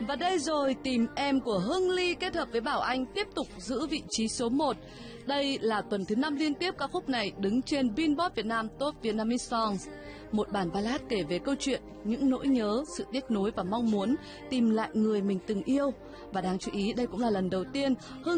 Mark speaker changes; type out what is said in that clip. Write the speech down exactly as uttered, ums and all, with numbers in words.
Speaker 1: Và đây rồi, Tìm Em của Hưng Ly kết hợp với Bảo Anh tiếp tục giữ vị trí số một. Đây là tuần thứ năm liên tiếp ca khúc này đứng trên Billboard Việt Nam Top Vietnamese Songs. Một bản ballad kể về câu chuyện, những nỗi nhớ, sự tiếc nuối và mong muốn tìm lại người mình từng yêu. Và đáng chú ý, đây cũng là lần đầu tiên Hưng